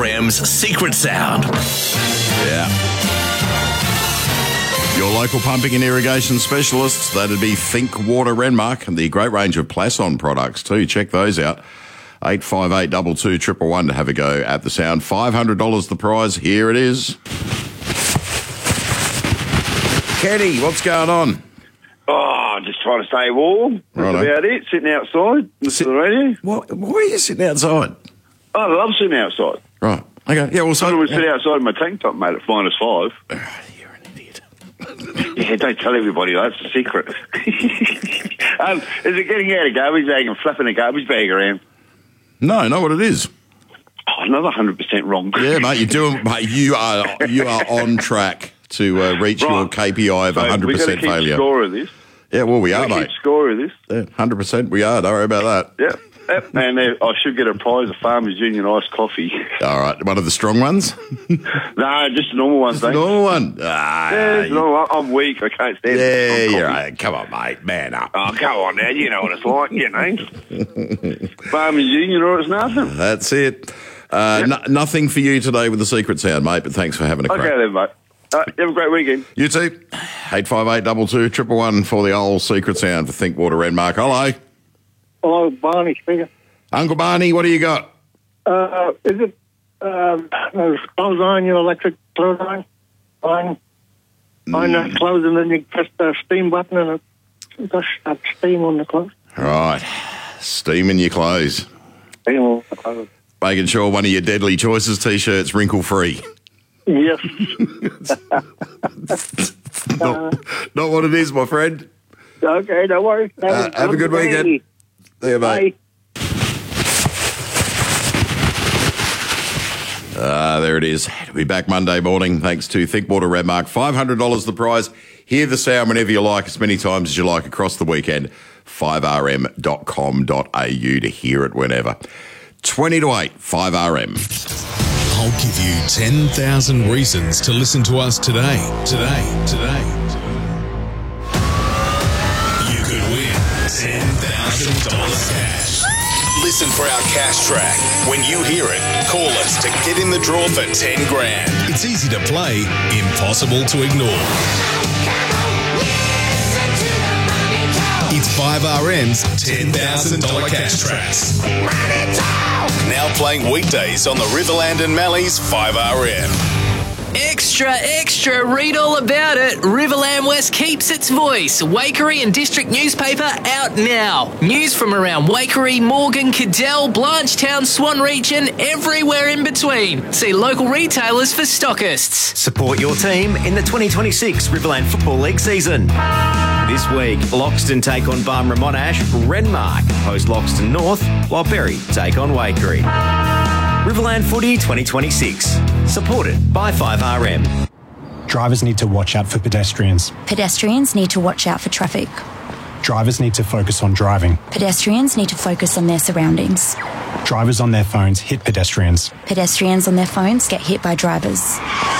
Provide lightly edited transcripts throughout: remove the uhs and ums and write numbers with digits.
5RM's Secret Sound. Yeah. Your local pumping and irrigation specialists, that'd be Think Water Renmark, and the great range of Plasson products too. Check those out. 858 22 111 to have a go at the sound. $500 the prize. Here it is. Kenny, what's going on? Oh, just trying to stay warm. That's Righto. about it. Sitting outside, listening to the radio. Why are you sitting outside? I love sitting outside. Right. Okay. Yeah, well, I would sit outside in my tank top, mate, at -5. You're an idiot. Yeah, don't tell everybody. That's a secret. Is it getting out of garbage bag and flapping a garbage bag around? No, not what it is. Oh, another 100% wrong. Yeah, mate, you're doing. Mate, you are on track to reach your KPI of 100% We've got to keep failure. score of this. Yeah, well, we are, Keep mate. score of this. Yeah, 100% we are. Don't worry about that. Yep. And I should get a prize of Farmers Union iced coffee. All right, one of the strong ones. No, just a normal one, The thanks. normal one. Yeah, no, I'm weak. I can't stand Yeah, it. you're right. Come on, mate. Man up. Oh, come on now. You know what it's like, you know. Farmers Union or it's nothing. That's it. Nothing for you today with the secret sound, mate, but thanks for having a crack. Okay then, mate. Have a great weekend. You too. 858 22 111 for the old secret sound for Think Water Renmark. Hello. Hello, Barney speaking. Uncle Barney, what do you got? Is it those clothes on your electric clothes on? On that clothes, and then you press the steam button and it does that steam on the clothes. Right. Steaming your clothes. Steam on the clothes. Making sure one of your Deadly Choices T-shirts wrinkle-free. Yes. Not what it is, my friend. Okay, no worries. Have a good weekend. See you, mate. There it is. We'll be back Monday morning thanks to Think Water Renmark. $500 the prize. Hear the sound whenever you like, as many times as you like across the weekend. 5rm.com.au to hear it whenever. 20 to 8, 5RM. I'll give you 10,000 reasons to listen to us today. You could win $10,000 cash. Listen for our cash track. When you hear it, call us to get in the draw for 10 grand. It's easy to play, impossible to ignore. It's 5RM's $10,000 cash tracks. Now playing weekdays on the Riverland and Mallee's 5RM. Extra, read all about it. Riverland West keeps its voice. Waikerie and District newspaper out now. News from around Waikerie, Morgan, Cadell, Blanchetown, Swan region, everywhere in between. See local retailers for stockists. Support your team in the 2026 Riverland Football League season. This week, Loxton take on Barmera Monash, Renmark host Loxton North, while Berry take on Waikerie. Riverland Footy 2026, supported by 5RM. Drivers need to watch out for pedestrians. Pedestrians need to watch out for traffic. Drivers need to focus on driving. Pedestrians need to focus on their surroundings. Drivers on their phones hit pedestrians. Pedestrians on their phones get hit by drivers.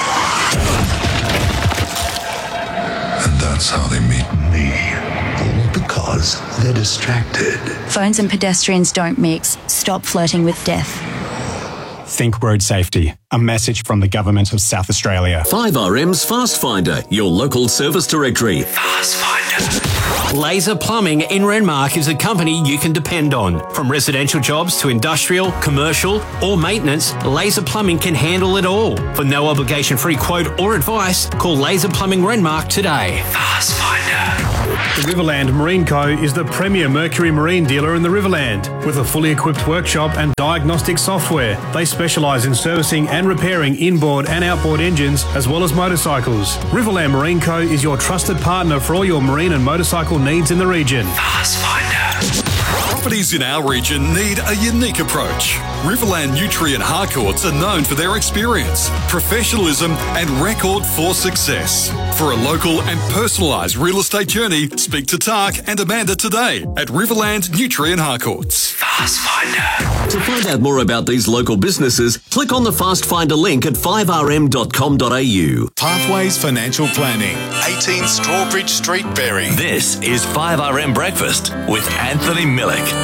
And that's how they meet me. All because they're distracted. Phones and pedestrians don't mix. Stop flirting with death. Think road safety. A message from the Government of South Australia. 5RM's Fast Finder, your local service directory. Fast Finder. Laser Plumbing in Renmark is a company you can depend on. From residential jobs to industrial, commercial, or maintenance, Laser Plumbing can handle it all. For no obligation free quote or advice, call Laser Plumbing Renmark today. Fast Finder. The Riverland Marine Co. is the premier Mercury marine dealer in the Riverland. With a fully equipped workshop and diagnostic software, they specialise in servicing and repairing inboard and outboard engines, as well as motorcycles. Riverland Marine Co. is your trusted partner for all your marine and motorcycle needs in the region. Fast Finder. Properties in our region need a unique approach. Riverland Nutrient Harcourts are known for their experience, professionalism and record for success. For a local and personalised real estate journey, speak to Tak and Amanda today at Riverland Nutrient Harcourts. Fast Finder. To find out more about these local businesses, click on the Fast Finder link at 5rm.com.au. Pathways Financial Planning, 18 Strawbridge Street, Berry. This is 5RM Breakfast with Anthony Millick.